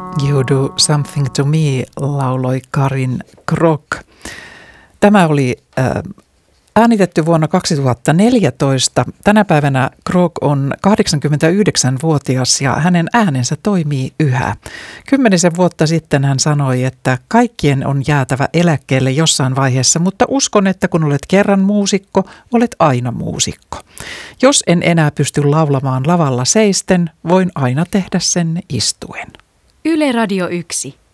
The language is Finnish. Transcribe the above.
You Do Something to Me lauloi Karin Krook. Tämä oli äänitetty vuonna 2014. Tänä päivänä Krook on 89-vuotias ja hänen äänensä toimii yhä. 10 vuotta sitten hän sanoi, että kaikkien on jäätävä eläkkeelle jossain vaiheessa, mutta uskon, että kun olet kerran muusikko, olet aina muusikko. Jos en enää pysty laulamaan lavalla seisten, voin aina tehdä sen istuen. Yle Radio 1.